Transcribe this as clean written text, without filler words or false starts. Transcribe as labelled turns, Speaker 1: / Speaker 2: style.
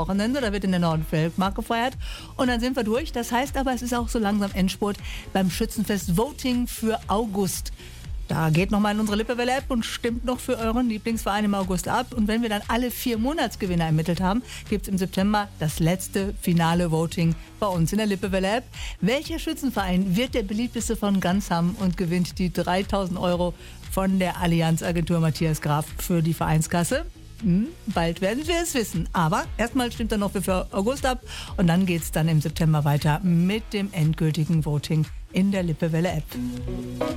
Speaker 1: Wochenende, da wird in der Nordfeldmark gefeiert und dann sind wir durch. Das heißt aber, es ist auch so langsam Endspurt beim Schützenfest Voting für August. Da geht nochmal in unsere Lippewelle-App und stimmt noch für euren Lieblingsverein im August ab. Und wenn wir dann alle 4 Monatsgewinner ermittelt haben, gibt es im September das letzte finale Voting bei uns in der Lippewelle-App. Welcher Schützenverein wird der beliebteste von ganz Hamm und gewinnt die 3.000 € von der Allianz-Agentur Matthias Graf für die Vereinskasse? Bald werden wir es wissen. Aber erstmal stimmt er noch für August ab und dann geht es dann im September weiter mit dem endgültigen Voting in der Lippewelle-App.